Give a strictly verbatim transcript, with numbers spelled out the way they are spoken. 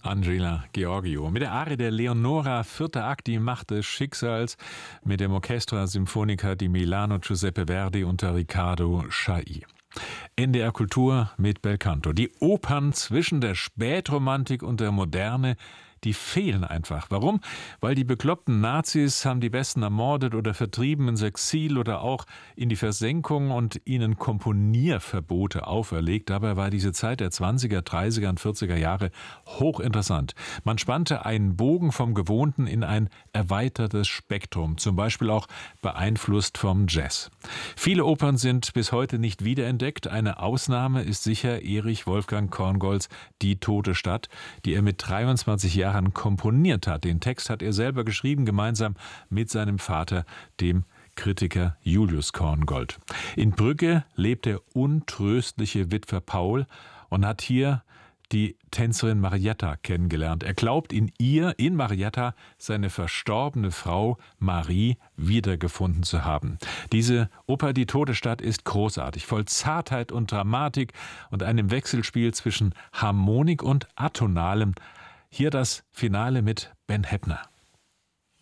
Angela Gheorghiu. Mit der Arie der Leonora, vierter Akt, die Macht des Schicksals, mit dem Orchestra Sinfonica di Milano Giuseppe Verdi unter Riccardo Chailly. N D R Kultur mit Belcanto. Die Opern zwischen der Spätromantik und der Moderne, die fehlen einfach. Warum? Weil die bekloppten Nazis haben die Westen ermordet oder vertrieben ins Exil oder auch in die Versenkung und ihnen Komponierverbote auferlegt. Dabei war diese Zeit der zwanziger, dreißiger und vierziger Jahre hochinteressant. Man spannte einen Bogen vom Gewohnten in ein erweitertes Spektrum, zum Beispiel auch beeinflusst vom Jazz. Viele Opern sind bis heute nicht wiederentdeckt. Eine Ausnahme ist sicher Erich Wolfgang Korngolds Die tote Stadt, die er mit dreiundzwanzig Jahren komponiert hat. Den Text hat er selber geschrieben, gemeinsam mit seinem Vater, dem Kritiker Julius Korngold. In Brügge lebt der untröstliche Witwer Paul und hat hier die Tänzerin Marietta kennengelernt. Er glaubt in ihr, in Marietta, seine verstorbene Frau Marie wiedergefunden zu haben. Diese Oper Die tote Stadt ist großartig, voll Zartheit und Dramatik und einem Wechselspiel zwischen Harmonik und Atonalem. Hier das Finale mit Ben Heppner.